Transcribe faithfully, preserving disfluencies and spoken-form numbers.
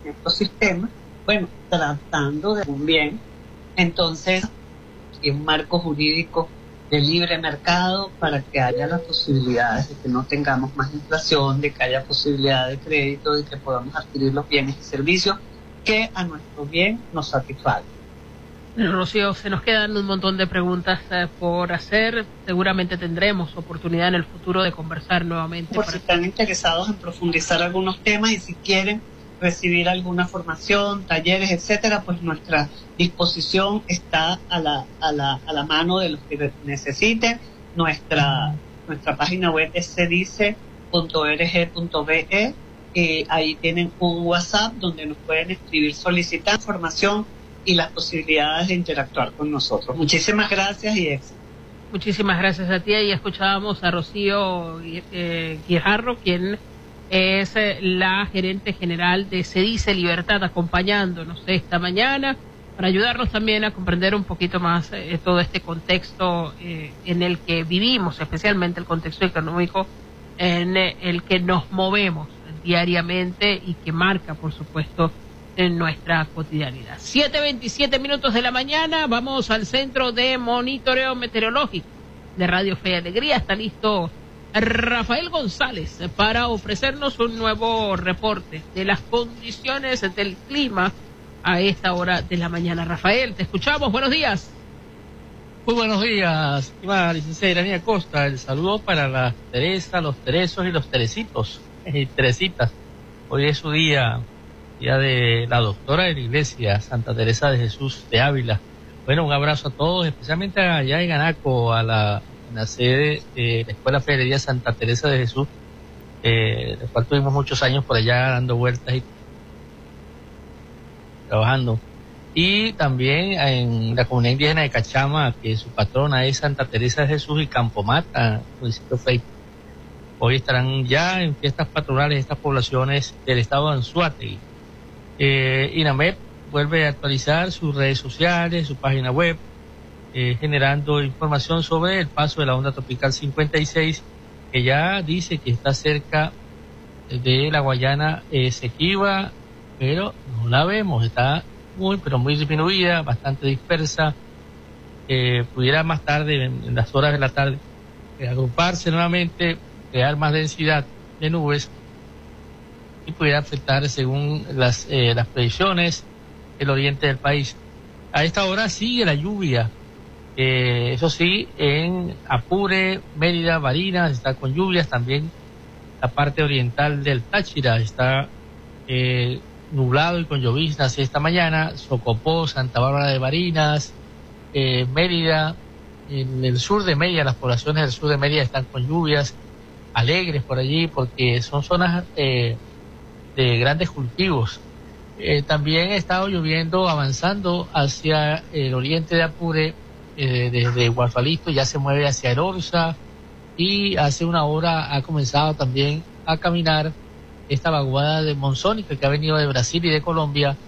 estos sistemas, bueno, tratando de un bien. Entonces, y un marco jurídico de libre mercado para que haya las posibilidades de que no tengamos más inflación, de que haya posibilidad de crédito, de que podamos adquirir los bienes y servicios que a nuestro bien nos satisfagan. Rocío, se nos quedan un montón de preguntas eh, por hacer. Seguramente tendremos oportunidad en el futuro de conversar nuevamente. Por si están interesados en profundizar algunos temas y si quieren recibir alguna formación, talleres, etcétera, pues nuestra disposición está a la a la a la mano de los que necesiten. Nuestra nuestra página web es cedice punto org punto be. Eh, ahí tienen un WhatsApp donde nos pueden escribir, solicitar información y las posibilidades de interactuar con nosotros. Muchísimas gracias y éxito. Muchísimas gracias a ti. Y escuchábamos a Rocío eh, Guijarro, quien es eh, la gerente general de Cedice Libertad, acompañándonos esta mañana para ayudarnos también a comprender un poquito más eh, todo este contexto eh, en el que vivimos, especialmente el contexto económico en eh, el que nos movemos diariamente y que marca, por supuesto, en nuestra cotidianidad. siete veintisiete minutos de la mañana, vamos al Centro de Monitoreo Meteorológico de Radio Fe y Alegría. Está listo Rafael González para ofrecernos un nuevo reporte de las condiciones del clima a esta hora de la mañana. Rafael, te escuchamos, buenos días. Muy buenos días, estimada licenciada Iranía Costa. El saludo para la Teresa, los Teresos y los Teresitos y Teresitas. Hoy es su día, día de la doctora de la Iglesia, Santa Teresa de Jesús de Ávila. Bueno, un abrazo a todos, especialmente allá en Anaco, a la, en la sede de la Escuela Federal Santa Teresa de Jesús, eh, de cual tuvimos muchos años por allá dando vueltas y trabajando. Y también en la comunidad indígena de Cachama, que su patrona es Santa Teresa de Jesús y Campomata, municipio Frei. Hoy estarán ya en fiestas patronales estas poblaciones del estado de Anzoátegui. Eh, INAMED vuelve a actualizar sus redes sociales, su página web, eh, generando información sobre el paso de la onda tropical cincuenta y seis, que ya dice que está cerca de la Guayana Esequiba, pero no la vemos, está muy, pero muy disminuida, bastante dispersa. Eh, pudiera más tarde, en, en las horas de la tarde, eh, agruparse nuevamente, crear más densidad de nubes y pudiera afectar, según las eh, las predicciones, el oriente del país. A esta hora sigue la lluvia, eh, eso sí, en Apure, Mérida, Barinas está con lluvias, también la parte oriental del Táchira está eh, nublado y con lloviznas esta mañana, Socopó, Santa Bárbara de Barinas, eh, Mérida, en el sur de Mérida, las poblaciones del sur de Mérida están con lluvias, Alegres por allí, porque son zonas eh, de grandes cultivos. Eh, también ha estado lloviendo, avanzando hacia el oriente de Apure, eh, desde Guarfalito, ya se mueve hacia el Orza, y hace una hora ha comenzado también a caminar esta vaguada de monzónica que ha venido de Brasil y de Colombia